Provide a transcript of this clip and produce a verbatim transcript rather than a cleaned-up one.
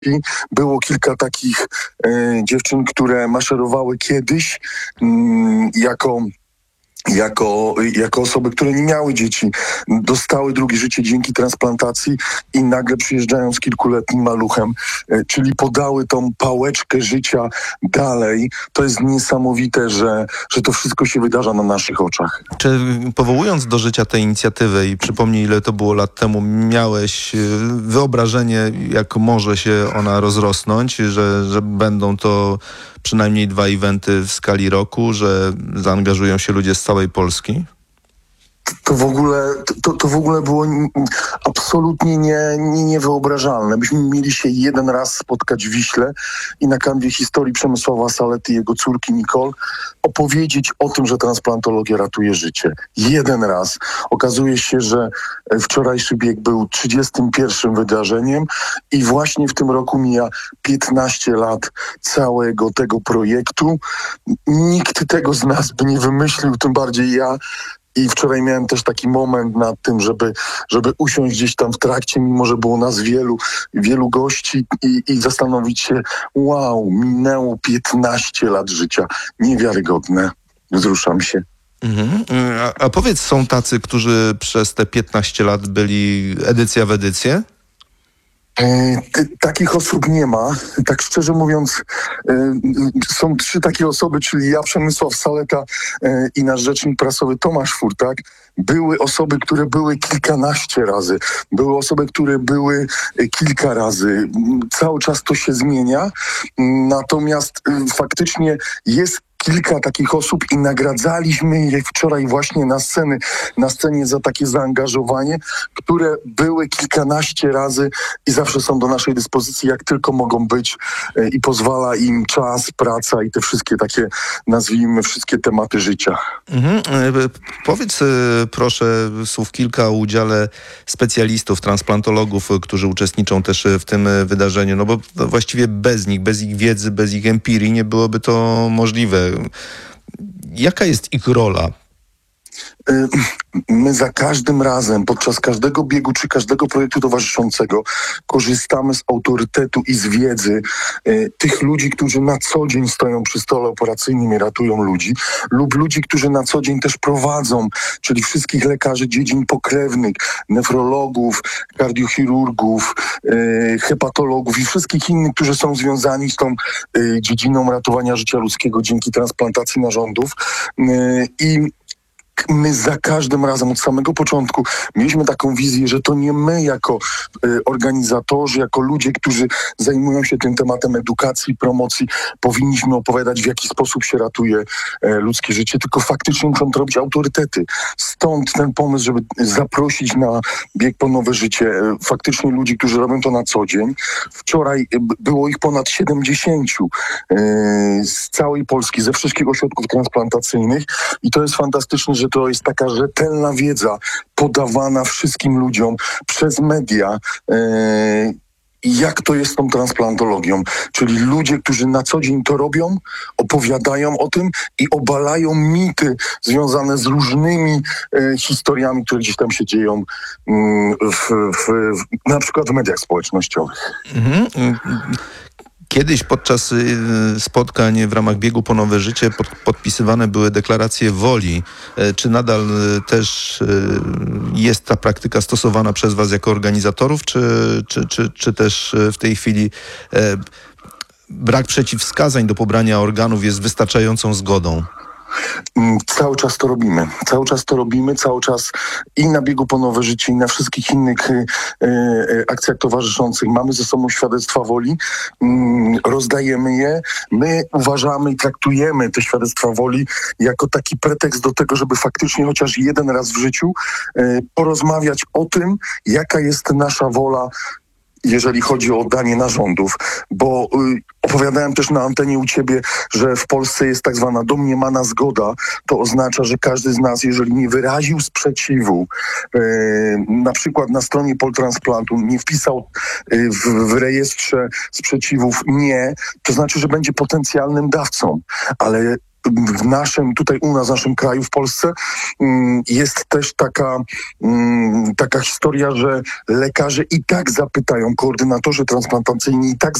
Było kilka takich e, dziewczyn, które maszerowały kiedyś mm, jako... Jako, jako osoby, które nie miały dzieci, dostały drugie życie dzięki transplantacji i nagle przyjeżdżają z kilkuletnim maluchem, e, czyli podały tą pałeczkę życia dalej. To jest niesamowite, że, że to wszystko się wydarza na naszych oczach. Czy powołując do życia tę inicjatywę i przypomnij, ile to było lat temu, miałeś wyobrażenie, jak może się ona rozrosnąć, że, że będą to przynajmniej dwa eventy w skali roku, że zaangażują się ludzie z całej Polski? To w ogóle, to, to w ogóle było absolutnie nie, nie, niewyobrażalne. Byśmy mieli się jeden raz spotkać w Wiśle i na kanwie historii Przemysława Salety i jego córki Nicole opowiedzieć o tym, że transplantologia ratuje życie. Jeden raz. Okazuje się, że wczorajszy bieg był trzydziestym pierwszym wydarzeniem i właśnie w tym roku mija piętnaście lat całego tego projektu. Nikt tego z nas by nie wymyślił, tym bardziej ja. I wczoraj miałem też taki moment nad tym, żeby, żeby usiąść gdzieś tam w trakcie, mimo że było nas wielu, wielu gości i, i zastanowić się, wow, minęło piętnaście lat życia. Niewiarygodne. Wzruszam się. Mhm. A, a powiedz, są tacy, którzy przez te piętnaście lat byli edycja w edycję? E, t- takich osób nie ma. Tak szczerze mówiąc, e, są trzy takie osoby, czyli ja, Przemysław Saleta e, i nasz rzecznik prasowy Tomasz Furtak. Były osoby, które były kilkanaście razy. Były osoby, które były e, kilka razy. Cały czas to się zmienia. Natomiast e, faktycznie jest kilka takich osób i nagradzaliśmy je wczoraj właśnie na sceny, na scenie za takie zaangażowanie, które były kilkanaście razy i zawsze są do naszej dyspozycji, jak tylko mogą być e, i pozwala im czas, praca i te wszystkie takie, nazwijmy, wszystkie tematy życia. Mhm. E, powiedz e, proszę słów kilka o udziale specjalistów, transplantologów, którzy uczestniczą też w tym wydarzeniu, no bo właściwie bez nich, bez ich wiedzy, bez ich empirii nie byłoby to możliwe. Jaka jest ich rola? My za każdym razem, podczas każdego biegu czy każdego projektu towarzyszącego korzystamy z autorytetu i z wiedzy y, tych ludzi, którzy na co dzień stoją przy stole operacyjnym i ratują ludzi, lub ludzi, którzy na co dzień też prowadzą, czyli wszystkich lekarzy dziedzin pokrewnych, nefrologów, kardiochirurgów, y, hepatologów i wszystkich innych, którzy są związani z tą y, dziedziną ratowania życia ludzkiego dzięki transplantacji narządów. Y, I My za każdym razem od samego początku mieliśmy taką wizję, że to nie my jako y, organizatorzy, jako ludzie, którzy zajmują się tym tematem edukacji, promocji, powinniśmy opowiadać, w jaki sposób się ratuje y, ludzkie życie, tylko faktycznie muszą to robić autorytety. Stąd ten pomysł, żeby zaprosić na bieg po nowe życie y, faktycznie ludzi, którzy robią to na co dzień. Wczoraj y, było ich ponad siedemdziesięciu y, z całej Polski, ze wszystkich ośrodków transplantacyjnych i to jest fantastyczne, że to jest taka rzetelna wiedza podawana wszystkim ludziom przez media. Yy, jak to jest z tą transplantologią. Czyli ludzie, którzy na co dzień to robią, opowiadają o tym i obalają mity związane z różnymi e, historiami, które gdzieś tam się dzieją mm, w, w, w, na przykład w mediach społecznościowych. Mhm. Kiedyś podczas spotkań w ramach biegu po nowe życie pod, podpisywane były deklaracje woli. Czy nadal też jest ta praktyka stosowana przez was jako organizatorów, czy, czy, czy, czy też w tej chwili brak przeciwwskazań do pobrania organów jest wystarczającą zgodą? Cały czas to robimy. Cały czas to robimy, cały czas i na biegu po nowe życie, i na wszystkich innych y, y, akcjach towarzyszących mamy ze sobą świadectwa woli, y, rozdajemy je. My uważamy i traktujemy te świadectwa woli jako taki pretekst do tego, żeby faktycznie chociaż jeden raz w życiu y, porozmawiać o tym, jaka jest nasza wola, jeżeli chodzi o oddanie narządów, bo y, opowiadałem też na antenie u ciebie, że w Polsce jest tak zwana domniemana zgoda. To oznacza, że każdy z nas, jeżeli nie wyraził sprzeciwu, y, na przykład na stronie Poltransplantu, nie wpisał y, w, w rejestrze sprzeciwów nie, to znaczy, że będzie potencjalnym dawcą. Ale w naszym, tutaj u nas, w naszym kraju, w Polsce, mm, jest też taka, mm, taka historia, że lekarze i tak zapytają, koordynatorzy transplantacyjni i tak